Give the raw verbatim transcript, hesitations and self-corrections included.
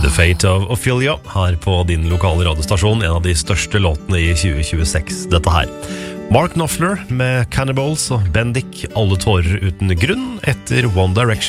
The Fate of Ophelia her på din lokale radiostasjon, en av de største låtene i tjue tjueseks, dette her. Mark Knopfler med Cannibals og Bendik, alle tårer uten grunn, etter One Direction.